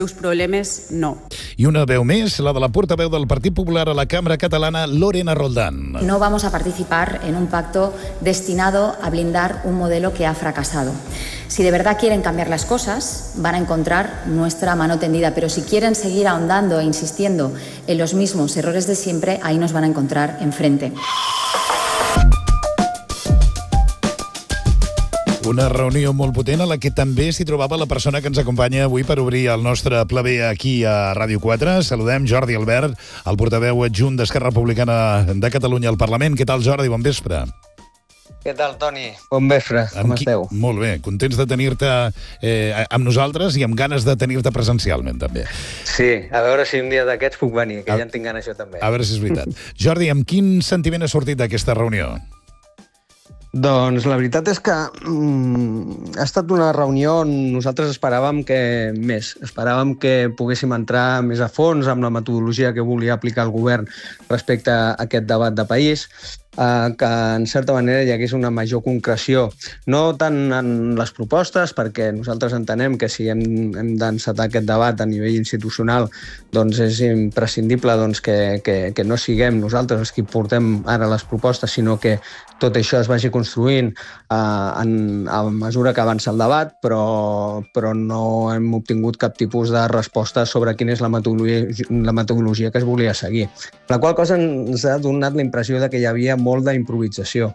Els problemes no. I una veu més, la de la portaveu del Partit Popular a la Cambra Catalana, Lorena Roldán. No vamos a participar en un pacto destinado a blindar un modelo que ha fracasado. Si de verdad quieren cambiar las cosas, van a encontrar nuestra mano tendida, pero si quieren seguir ahondando e insistiendo en los mismos errores de siempre, ahí nos van a encontrar enfrente. Una reunió molt potent a la que també s'hi trobava la persona que ens acompanya avui per obrir el nostre ple aquí a Ràdio 4. Saludem Jordi Albert, el portaveu adjunt d'Esquerra Republicana de Catalunya al Parlament. Què tal, Jordi? Bon vespre. Què tal, Toni? Bon vespre. Com esteu? Molt bé. Contents de tenir-te amb nosaltres i amb ganes de tenir-te presencialment, també. Sí, a veure si un dia d'aquests puc venir, que ja en tinc ganes jo també. A veure si és veritat. Jordi, amb quin sentiment ha sortit d'aquesta reunió? Doncs la veritat és que ha estat una reunió on nosaltres esperàvem que poguéssim entrar més a fons amb la metodologia que volia aplicar el govern respecte a aquest debat de país, que en certa manera hi hagués una major concreció, no tant en les propostes, perquè nosaltres entenem que si hem d'encetar aquest debat a nivell institucional, doncs és imprescindible que no siguem nosaltres els que portem ara les propostes, sinó que tot això es vagi construint a mesura que avança el debat, però no hem obtingut cap tipus de resposta sobre quina és la metodologia que es volia seguir. La qual cosa ens ha donat la impressió de que hi havia molt d'improvisació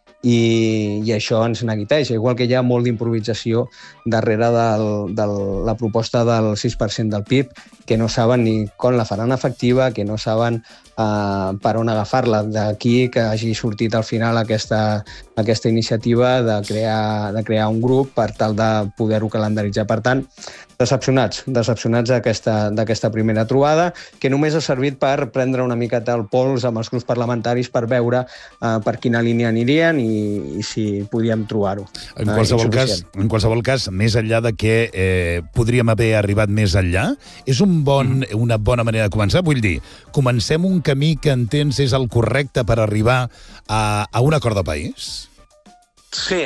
i això ens neguiteja, igual que hi ha molt d'improvisació darrere de la proposta del 6% del PIB, que no saben ni com la faran efectiva, que no saben per on agafar-la. D'aquí que hagi sortit al final aquesta iniciativa de crear un grup per tal de poder-ho calendaritzar. Per tant, decepcionats d'aquesta primera trobada, que només ha servit per prendre una miqueta el pols amb els grups parlamentaris per veure per quina línia anirien i si podíem trobar-ho. En qualsevol cas, més enllà de que podríem haver arribat més enllà, és una bona manera de començar. Vull dir, comencem un camí que entens és el correcte per arribar a un acord de país? Sí,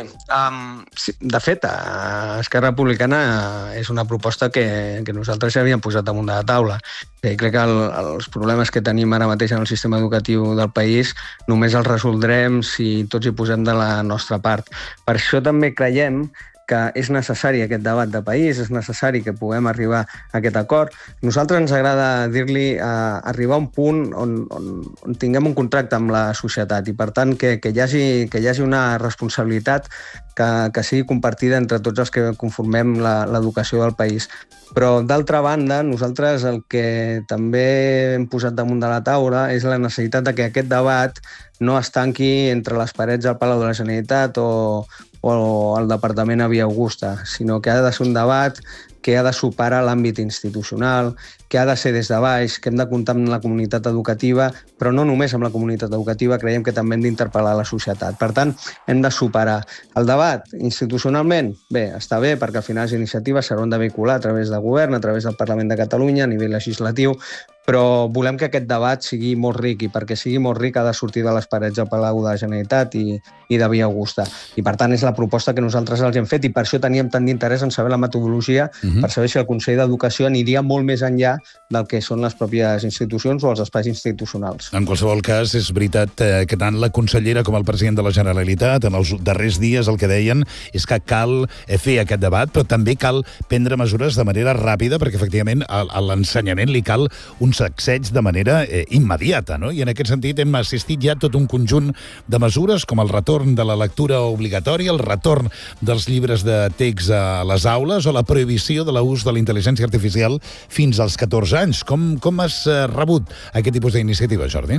de fet, Esquerra Republicana és una proposta que nosaltres ja havíem posat damunt de la taula. Crec que els problemes que tenim ara mateix en el sistema educatiu del país només els resoldrem si tots hi posem de la nostra part. Per això també creiem que és necessari aquest debat de país, és necessari que puguem arribar a aquest acord. A nosaltres ens agrada dir-li arribar a un punt on tinguem un contracte amb la societat i, per tant, que hi hagi una responsabilitat que sigui compartida entre tots els que conformem l'educació del país. Però, d'altra banda, nosaltres el que també hem posat damunt de la taula és la necessitat de que aquest debat no es tanqui entre les parets del Palau de la Generalitat o al Departament a Via Augusta, sinó que ha de ser un debat que ha de superar l'àmbit institucional, que ha de ser des de baix, que hem de comptar amb la comunitat educativa, però no només amb la comunitat educativa, creiem que també hem d'interpel·lar la societat. Per tant, hem de superar el debat institucionalment. Bé, està bé, perquè al final les iniciatives s'hauran de vehicular a través del govern, a través del Parlament de Catalunya, a nivell legislatiu, però volem que aquest debat sigui molt ric, i perquè sigui molt ric ha de sortir de les parets del Palau de la Generalitat i de Via Augusta. I per tant és la proposta que nosaltres els hem fet, i per això teníem tant d'interès en saber la metodologia, per saber si el Consell d'Educació aniria molt més enllà del que són les pròpies institucions o els espais institucionals. En qualsevol cas, és veritat que tant la consellera com el president de la Generalitat en els darrers dies el que deien és que cal fer aquest debat, però també cal prendre mesures de manera ràpida, perquè efectivament a l'ensenyament li cal un sacseig de manera immediata, no? I en aquest sentit hem assistit ja tot un conjunt de mesures, com el retorn de la lectura obligatòria, el retorn dels llibres de text a les aules o la prohibició de l'ús de la intel·ligència artificial fins als 14 anys. Com has rebut aquest tipus d'iniciativa, Jordi?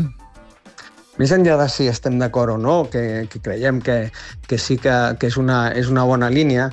Més enllà de si estem d'acord o no, que creiem que sí que és una bona línia,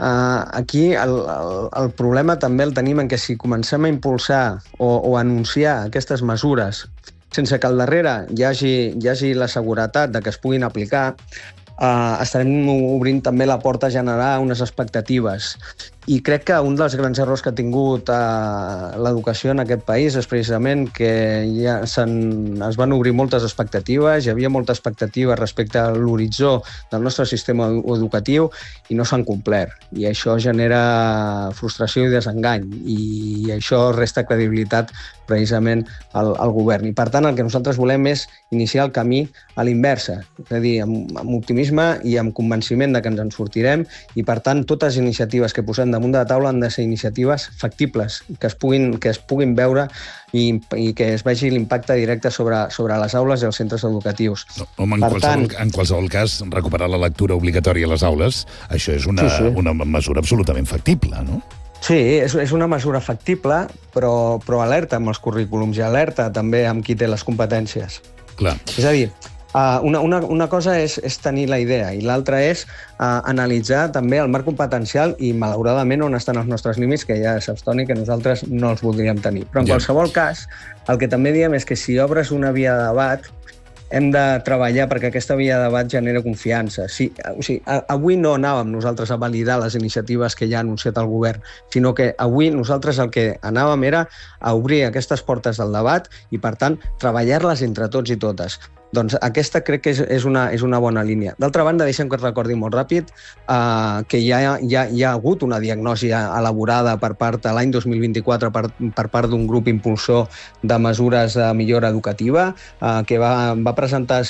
aquí el problema també el tenim en que si comencem a impulsar o a anunciar aquestes mesures sense que al darrere hi hagi la seguretat de que es puguin aplicar, estarem obrint també la porta a generar unes expectatives. I crec que un dels grans errors que ha tingut l'educació en aquest país és precisament que es van obrir moltes expectatives, hi havia molta expectativa respecte a l'horitzó del nostre sistema educatiu i no s'han complert. I això genera frustració i desengany, i això resta credibilitat precisament al govern. I, per tant, el que nosaltres volem és iniciar el camí a l'inversa, és a dir, amb optimisme i amb convenciment de que ens en sortirem, i, per tant, totes les iniciatives que posem damunt de la taula han de ser iniciatives factibles, que es puguin veure i que es vegi l'impacte directe sobre les aules i els centres educatius. Home, en qualsevol cas, recuperar la lectura obligatòria a les aules, això és una mesura absolutament factible, no? Sí, és una mesura factible, però alerta amb els currículums i alerta també amb qui té les competències. Clar. És a dir, una cosa és tenir la idea i l'altra és analitzar també el marc competencial i, malauradament, on estan els nostres límits, que ja saps, Toni, que nosaltres no els voldríem tenir. Però, en qualsevol cas, el que també diem és que si obres una via de debat, hem de treballar perquè aquesta via de debat genera confiança. Avui no anàvem nosaltres a validar les iniciatives que ja ha anunciat el govern, sinó que avui nosaltres el que anàvem era a obrir aquestes portes del debat i, per tant, treballar-les entre tots i totes. Doncs aquesta crec que és una bona línia. D'altra banda, deixem que et recordi molt ràpid que hi ha hagut una diagnosi elaborada per part de l'any 2024 per part d'un grup impulsor de mesures de millora educativa que va presentar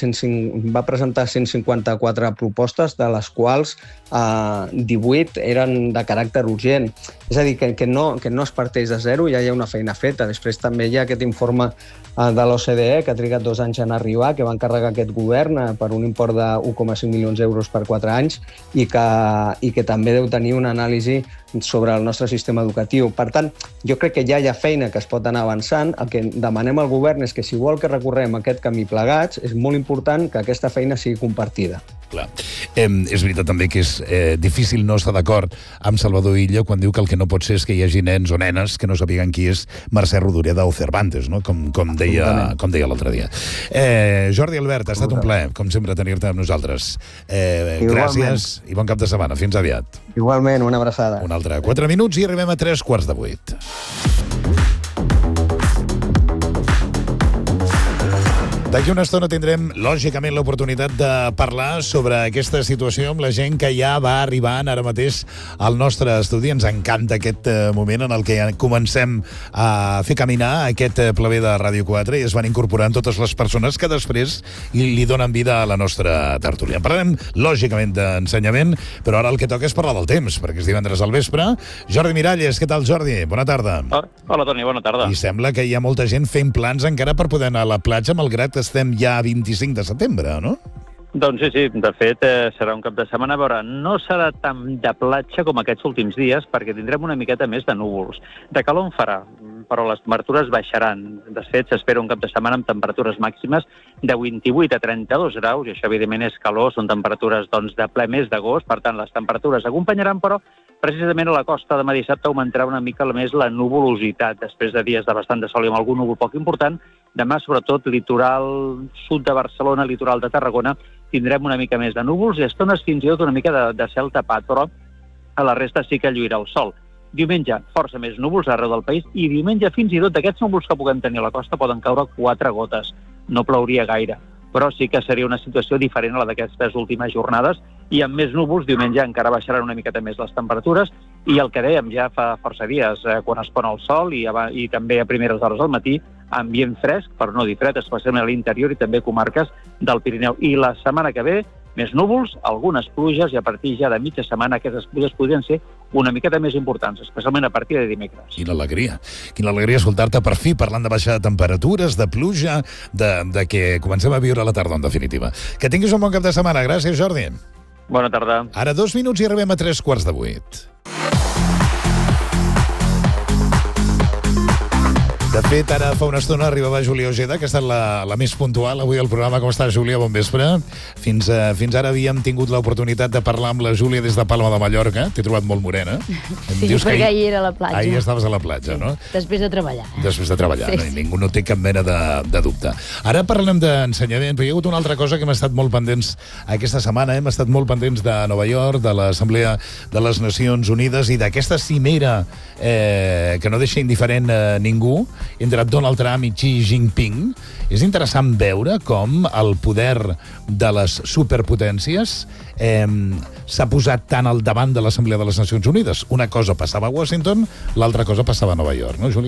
154 propostes, de les quals 18 eren de caràcter urgent. És a dir, que no es parteix de zero, ja hi ha una feina feta. Després també hi ha aquest informe de l'OCDE, que ha trigat 2 anys en arribar, que va encarregar aquest govern per un import de 1,5 milions d'euros per 4 anys i que també deu tenir una anàlisi sobre el nostre sistema educatiu. Per tant, jo crec que ja hi ha feina que es pot anar avançant. El que demanem al govern és que, si vol que recorrem aquest camí plegats, és molt important que aquesta feina sigui compartida. Clar. És veritat també que és difícil no estar d'acord amb Salvador Illa quan diu que el que no pot ser és que hi hagi nens o nenes que no sàpiguen qui és Mercè Rodoreda o Cervantes, no? com deia l'altre dia. Jordi Albert, ha estat un plaer, com sempre, tenir-te amb nosaltres. Gràcies i bon cap de setmana. Fins aviat. Igualment, una abraçada. Un altre 4 minuts i arribem a 7:45. D'aquí una estona tindrem, lògicament, l'oportunitat de parlar sobre aquesta situació amb la gent que ja va arribant ara mateix al nostre estudi. Ens encanta aquest moment en el que ja comencem a fer caminar aquest pleber de Ràdio 4 i es van incorporant totes les persones que després li donen vida a la nostra tertúlia. Parlarem, lògicament, d'ensenyament, però ara el que toca és parlar del temps, perquè és divendres al vespre. Jordi Miralles, què tal, Jordi? Bona tarda. Hola, Toni, bona tarda. I sembla que hi ha molta gent fent plans encara per poder anar a la platja, malgrat que estem ja a 25 de setembre, no? Doncs sí. De fet, serà un cap de setmana. A veure, no serà tan de platja com aquests últims dies, perquè tindrem una miqueta més de núvols. De calor en farà, però les temperatures baixaran. De fet, s'espera un cap de setmana amb temperatures màximes de 28 a 32 graus, i això, evidentment, és calor, són temperatures de ple mes d'agost, per tant, les temperatures acompanyaran, però precisament a la costa demà dissabte augmentarà una mica més la nuvolositat, després de dies de bastant de sol i amb algun núvol poc important. Demà, sobretot, litoral sud de Barcelona, litoral de Tarragona, tindrem una mica més de núvols i estones fins i tot una mica de cel tapat, però a la resta sí que lluirà el sol. Diumenge, força més núvols arreu del país, i diumenge fins i tot d'aquests núvols que puguem tenir a la costa poden caure 4 gotes. No plouria gaire, però sí que seria una situació diferent a la d'aquestes últimes jornades, i amb més núvols diumenge encara baixaran una miqueta més les temperatures, i el que dèiem ja fa força dies, quan es pon el sol i també a primeres hores del matí, ambient fresc, per no dir fred, especialment a l'interior i també comarques del Pirineu. I la setmana que ve, més núvols, algunes pluges, i a partir ja de mitja setmana aquestes pluges podrien ser una miqueta més importants, especialment a partir de dimecres. Quina alegria escoltar-te per fi parlant de baixar de temperatures, de pluja, de que comencem a viure la tardor, en definitiva. Que tinguis un bon cap de setmana. Gràcies, Jordi. Bona tarda. Ara 2 minuts i arribem a 7:45. De De fet, ara fa una estona arribava Júlia Ojeda, que ha estat la més puntual avui al programa. Com estàs, Júlia? Bon vespre. Fins ara havíem tingut l'oportunitat de parlar amb la Júlia des de Palma de Mallorca. T'he trobat molt morena. Sí, perquè ahir era a la platja. Ahir estaves a la platja, no? Després de treballar. Després de treballar, sí, no? I ningú no té cap mena de dubte. Ara parlem d'ensenyament, però hi ha hagut una altra cosa que hem estat molt pendents aquesta setmana. Hem estat molt pendents de Nova York, de l'Assemblea de les Nacions Unides i d'aquesta cimera que no deixa indiferent ningú entre Donald Trump i Xi Jinping. És interessant veure com el poder de les superpotències s'ha posat tant al davant de l'Assemblea de les Nacions Unides. Una cosa passava a Washington, l'altra cosa passava a Nova York, no, Júlia?